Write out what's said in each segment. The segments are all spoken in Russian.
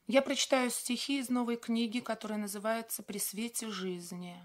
Я прочитаю стихи из новой книги, которая называется «При свете жизни».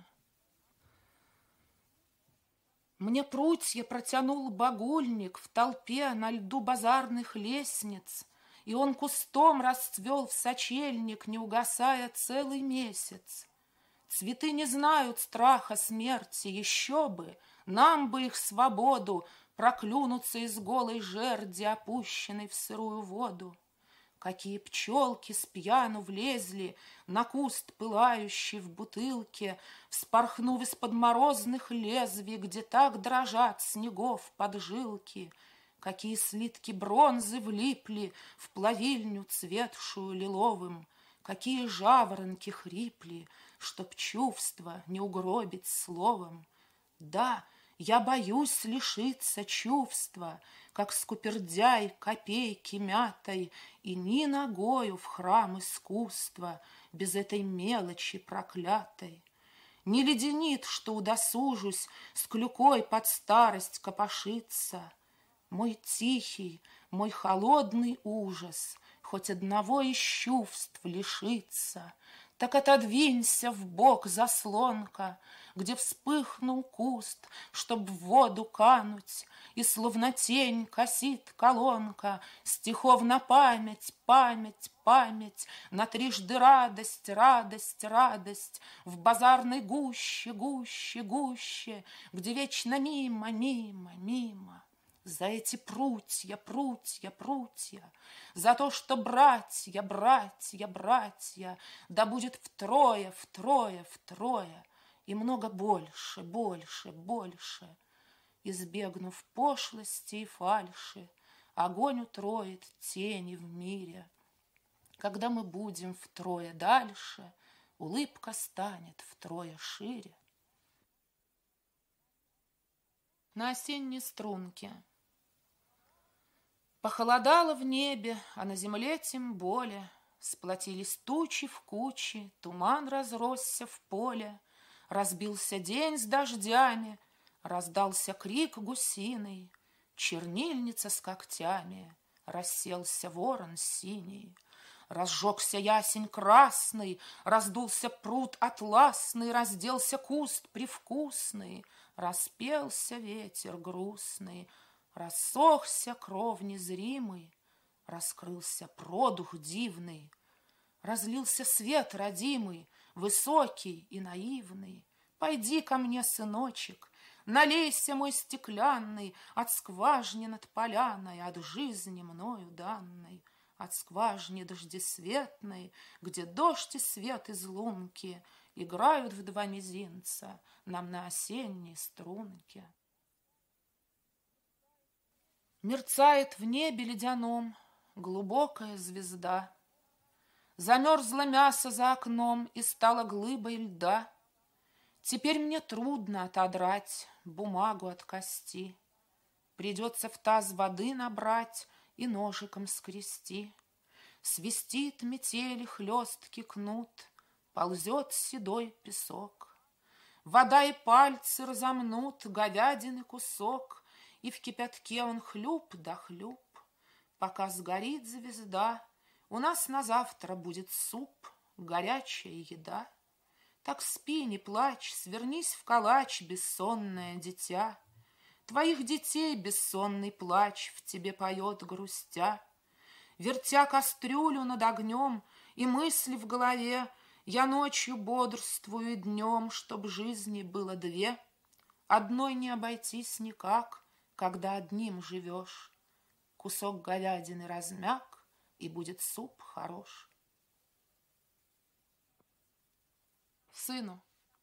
Мне прутья протянул багульник в толпе на льду базарных лестниц, и он кустом расцвел в сочельник, не угасая целый месяц. Цветы не знают страха смерти, еще бы, нам бы их свободу проклюнуться из голой жерди, опущенной в сырую воду. Какие пчелки с пьяну влезли на куст, пылающий в бутылке, вспорхнув из-под морозных лезвий, где так дрожат снегов поджилки. Какие слитки бронзы влипли в плавильню, цветшую лиловым, какие жаворонки хрипли, чтоб чувства не угробить словом. Да, я боюсь лишиться чувства, как скупердяй копейки мятой, и ни ногою в храм искусства без этой мелочи проклятой. Не леденит, что удосужусь с клюкой под старость копошиться. Мой тихий, мой холодный ужас хоть одного из чувств лишится. Так отодвинься в бок заслонка, где вспыхнул куст, чтоб в воду кануть, и словно тень косит колонка стихов на память, память, память, на трижды радость, радость, радость, в базарной гуще, гуще, гуще, где вечно мимо, мимо, мимо. За эти прутья, прутья, прутья, за то, что братья, братья, братья, да будет втрое, втрое, втрое, и много больше, больше, больше. Избегнув пошлости и фальши, огонь утроит тени в мире. Когда мы будем втрое дальше, улыбка станет втрое шире. На осенней струнке. Похолодало в небе, а на земле тем более. Сплотились тучи в кучи, туман разросся в поле. Разбился день с дождями, раздался крик гусиный. Чернильница с когтями, расселся ворон синий. Разжегся ясень красный, раздулся пруд атласный, разделся куст привкусный, распелся ветер грустный. Рассохся кров незримый, раскрылся продух дивный, разлился свет родимый, высокий и наивный. Пойди ко мне, сыночек, налейся, мой стеклянный, от скважины над поляной, от жизни мною данной, от скважины дождесветной, где дождь и свет из лунки играют в два мизинца нам на осенней струнке. Мерцает в небе ледяном глубокая звезда. Замерзло мясо за окном и стало глыбой льда. Теперь мне трудно отодрать бумагу от кости. Придется в таз воды набрать и ножиком скрести. Свистит метели хлесткий кнут, ползет седой песок. Вода и пальцы разомнут говядины кусок, и в кипятке он хлюп да хлюп. Пока сгорит звезда, у нас на завтра будет суп, горячая еда. Так спи, не плачь, свернись в калач, бессонное дитя. Твоих детей бессонный плач в тебе поет грустя. Вертя кастрюлю над огнем и мысли в голове, я ночью бодрствую днем, чтоб жизни было две. Одной не обойтись никак, когда одним живешь. Кусок говядины размяк, и будет суп хорош. Сыну.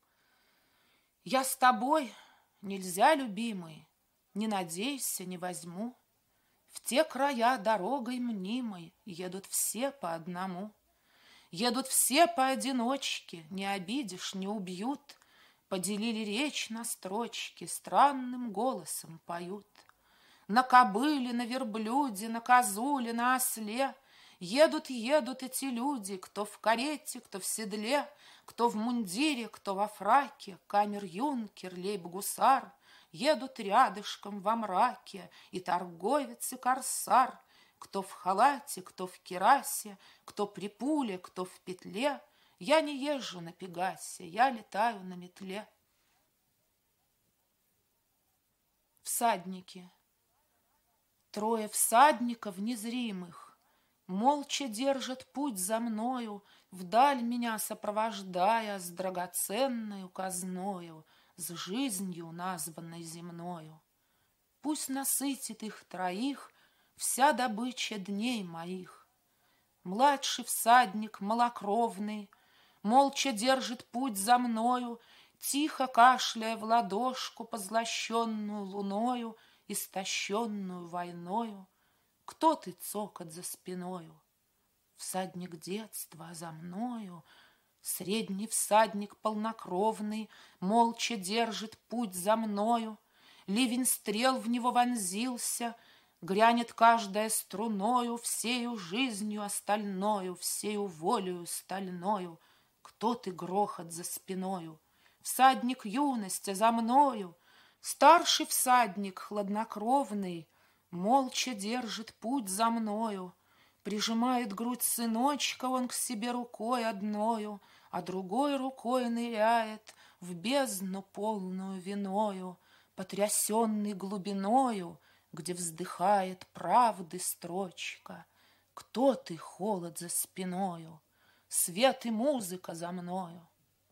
Я с тобой, нельзя, любимый, не надейся, не возьму. В те края дорогой мнимой едут все по одному. Едут все поодиночке, не обидишь, не убьют. Поделили речь на строчки, странным голосом поют. На кобыле, на верблюде, на козуле, на осле едут, едут эти люди, кто в карете, кто в седле, кто в мундире, кто во фраке, камер-юнкер, лейб-гусар. Едут рядышком во мраке и торговец, и корсар. Кто в халате, кто в кирасе, кто при пуле, кто в петле. Я не езжу на Пегасе, я летаю на метле. Всадники. Трое всадников незримых молча держат путь за мною, вдаль меня сопровождая с драгоценною казною, с жизнью, названной земною. Пусть насытит их троих вся добыча дней моих. Младший всадник малокровный молча держит путь за мною, тихо кашляя в ладошку, позлощенную луною, истощенную войною. Кто ты, цокот за спиною? Всадник детства, а за мною средний всадник полнокровный молча держит путь за мною. Ливень стрел в него вонзился, грянет каждая струною, всею жизнью остальною, всею волею стальною. Кто ты, грохот за спиною? Всадник юности за мною. Старший всадник хладнокровный молча держит путь за мною. Прижимает грудь сыночка он к себе рукой одною, а другой рукой ныряет в бездну полную виною, потрясенный глубиною, где вздыхает правды строчка. Кто ты, холод за спиною? Свет и музыка за мною.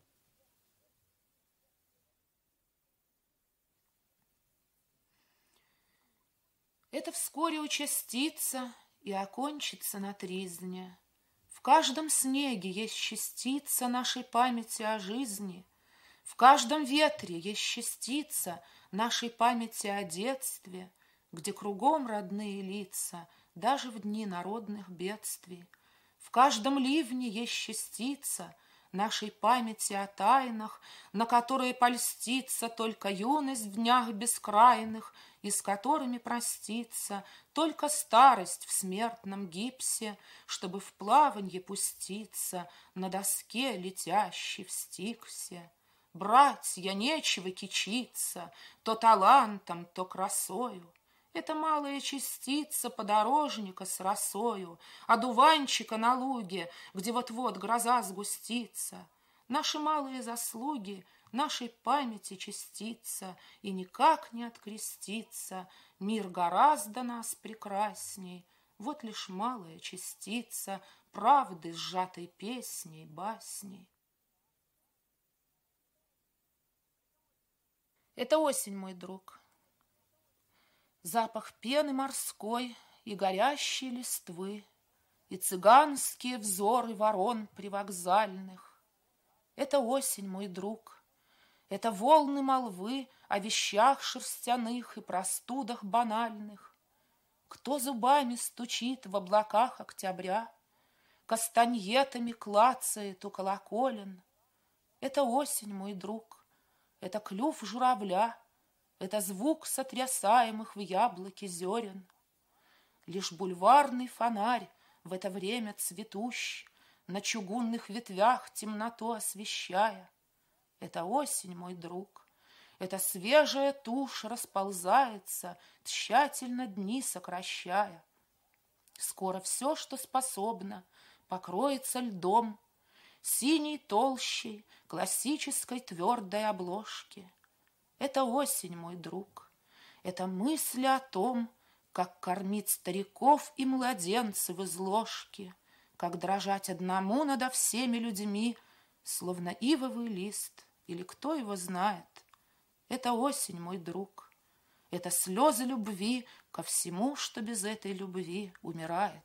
Это вскоре участится и окончится на тризне. В каждом снеге есть частица нашей памяти о жизни. В каждом ветре есть частица нашей памяти о детстве, где кругом родные лица, даже в дни народных бедствий. В каждом ливне есть частица нашей памяти о тайнах, на которые польстится только юность в днях бескрайных, и с которыми простится только старость в смертном гипсе, чтобы в плаванье пуститься на доске, летящей в стиксе. Братья, нечего кичиться то талантом, то красою. Это малая частица подорожника с росою, одуванчика на луге, где вот-вот гроза сгустится. Наши малые заслуги нашей памяти частица, и никак не откреститься. Мир гораздо нас прекрасней, вот лишь малая частица правды, сжатой песней, басней. Это осень, мой друг. Запах пены морской и горящей листвы, и цыганские взоры ворон привокзальных. Это осень, мой друг. Это волны молвы о вещах шерстяных и простудах банальных. Кто зубами стучит в облаках октября, кастаньетами клацает у колоколен. Это осень, мой друг. Это клюв журавля, это звук сотрясаемых в яблоке зерен. Лишь бульварный фонарь в это время цветущ, на чугунных ветвях темноту освещая. Это осень, мой друг. Это свежая тушь расползается, тщательно дни сокращая. Скоро все, что способно, покроется льдом, синей толщей классической твердой обложки. Это осень, мой друг. Это мысли о том, как кормить стариков и младенцев из ложки, как дрожать одному надо всеми людьми, словно ивовый лист, или кто его знает. Это осень, мой друг. Это слезы любви ко всему, что без этой любви умирает.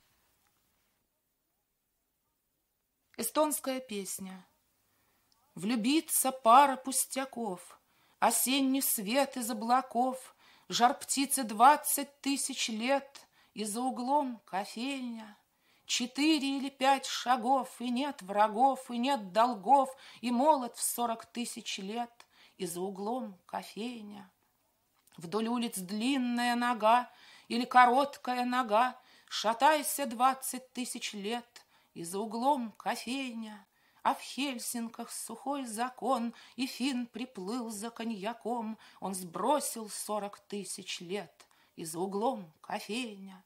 Эстонская песня. Влюбиться пара пустяков, осенний свет из облаков, жар птицы 20 тысяч лет, и за углом кофейня. 4 или 5 шагов, и нет врагов, и нет долгов, и молот в 40 тысяч лет, и за углом кофейня. Вдоль улиц длинная нога или короткая нога, шатайся 20 тысяч лет, и за углом кофейня. А в Хельсинках сухой закон, и фин приплыл за коньяком. Он сбросил 40 тысяч лет, и за углом кофейня.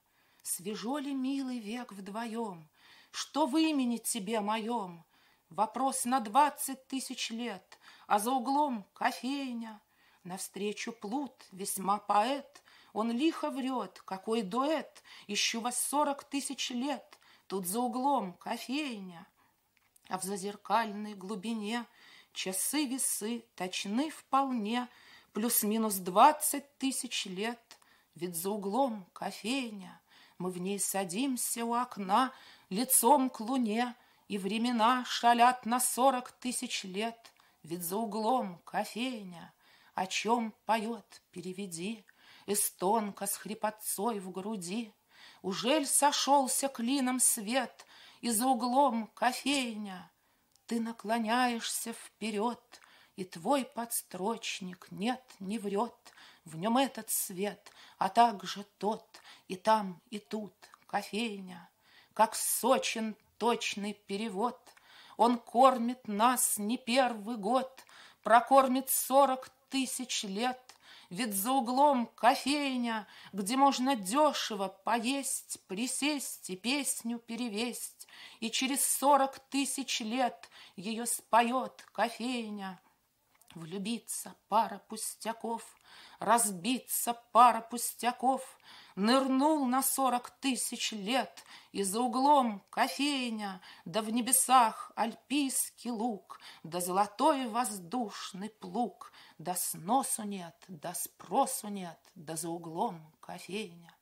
Свежо ли, милый, век вдвоем? Что в имени тебе моем? Вопрос на 20 тысяч лет, а за углом кофейня. Навстречу плут, весьма поэт, он лихо врет, какой дуэт, ищу вас 40 тысяч лет, тут за углом кофейня. А в зазеркальной глубине часы-весы точны вполне, плюс-минус 20 тысяч лет, ведь за углом кофейня. Мы в ней садимся у окна, лицом к луне, и времена шалят на 40 тысяч лет, ведь за углом кофейня. О чем поет, переведи, эстонка с хрипотцой в груди. Ужель сошелся клином свет, и за углом кофейня? Ты наклоняешься вперед, и твой подстрочник, нет, не врет. В нем этот свет, а также тот, и там, и тут кофейня. Как сочен точный перевод, он кормит нас не первый год, прокормит 40 тысяч лет. Ведь за углом кофейня, где можно дешево поесть, присесть и песню перевесть, и через 40 тысяч лет ее споет кофейня. Влюбиться пара пустяков, разбиться пара пустяков, нырнул на 40 тысяч лет, и за углом кофейня, да в небесах альпийский луг, да золотой воздушный плуг, да сносу нет, да спросу нет, да за углом кофейня.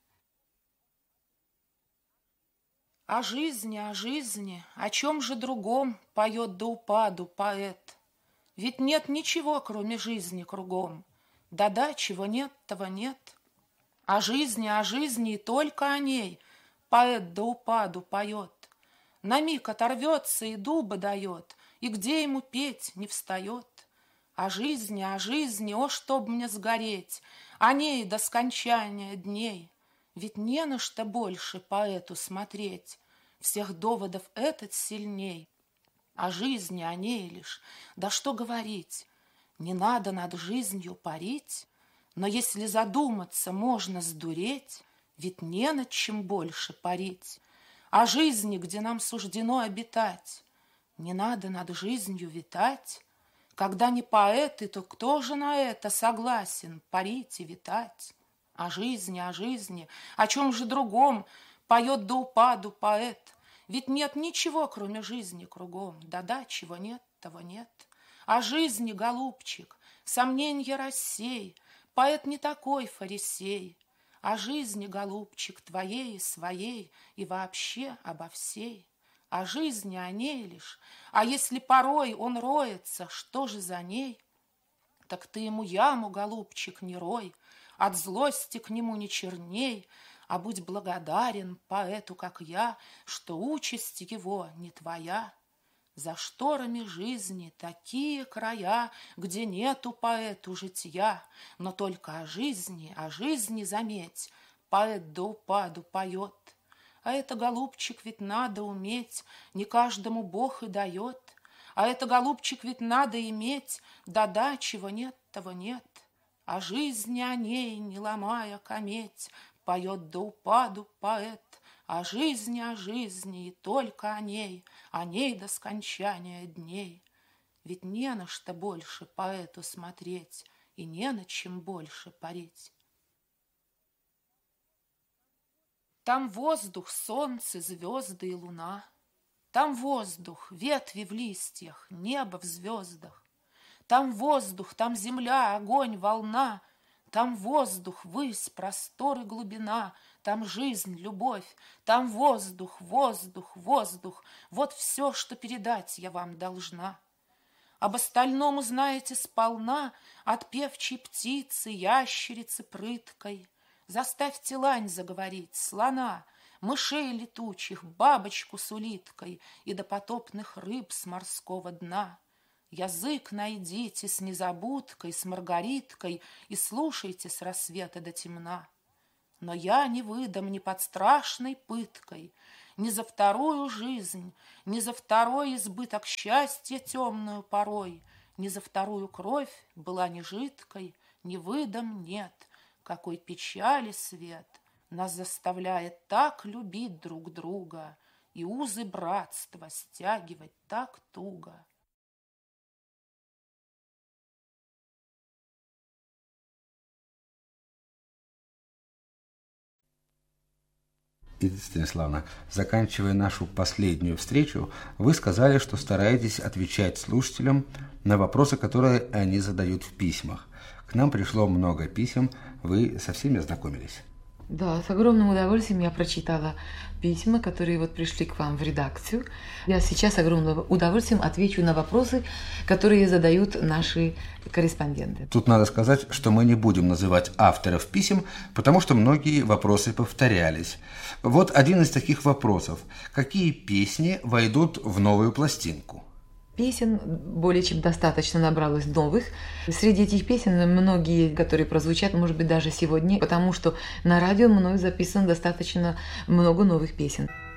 О жизни, о чем же другом поет до упаду поэт? Ведь нет ничего, кроме жизни кругом. Да-да, чего нет, того нет. О жизни и только о ней поэт до упаду поет. На миг оторвется и дуба дает, и где ему петь не встает. О жизни, о, чтоб мне сгореть, о ней до скончания дней. Ведь не на что больше поэту смотреть, всех доводов этот сильней. О жизни, о ней лишь, да что говорить, не надо над жизнью парить, но если задуматься, можно сдуреть, ведь не над чем больше парить. О жизни, где нам суждено обитать, не надо над жизнью витать. Когда не поэты, то кто же на это согласен парить и витать? О жизни, о чем же другом поет до упаду поэт? Ведь нет ничего, кроме жизни кругом. Да-да, чего нет, того нет. О жизни, голубчик, сомненья рассей, поэт не такой фарисей. О жизни, голубчик, твоей и своей, и вообще обо всей. О жизни, о ней лишь. А если порой он роется, что же за ней? Так ты ему яму, голубчик, не рой, от злости к нему не черней, а будь благодарен поэту, как я, что участь его не твоя. За шторами жизни такие края, где нету поэту житья, но только о жизни, заметь, поэт до упаду поет. А это, голубчик, ведь надо уметь, не каждому Бог и дает. А это, голубчик, ведь надо иметь, да-да, чего нет, того нет. О жизни, о ней, не ломая кометь, поет до упаду поэт. О жизни и только о ней до скончания дней. Ведь не на что больше поэту смотреть и не на чем больше парить. Там воздух, солнце, звезды и луна. Там воздух, ветви в листьях, небо в звездах. Там воздух, там земля, огонь, волна. Там воздух, высь, простор и глубина. Там жизнь, любовь, там воздух, воздух, воздух. Вот все, что передать я вам должна. Об остальном узнаете сполна от певчей птицы, ящерицы прыткой. Заставьте лань заговорить, слона, мышей летучих, бабочку с улиткой и допотопных рыб с морского дна. Язык найдите с незабудкой, с маргариткой и слушайте с рассвета до темна. Но я не выдам ни под страшной пыткой, ни за вторую жизнь, ни за второй избыток счастья темную порой, ни за вторую кровь была не жидкой, не выдам, нет, какой печали свет, нас заставляет так любить друг друга и узы братства стягивать так туго. Эдита Станиславовна, заканчивая нашу последнюю встречу, вы сказали, что стараетесь отвечать слушателям на вопросы, которые они задают в письмах. К нам пришло много писем, вы со всеми ознакомились? Да, с огромным удовольствием я прочитала письма, которые вот пришли к вам в редакцию. Я сейчас с огромным удовольствием отвечу на вопросы, которые задают наши корреспонденты. Тут надо сказать, что мы не будем называть авторов писем, потому что многие вопросы повторялись. Вот один из таких вопросов. Какие песни войдут в новую пластинку? Песен более чем достаточно набралось новых. Среди этих песен многие, которые прозвучат, может быть, даже сегодня, потому что на радио мною записано достаточно много новых песен.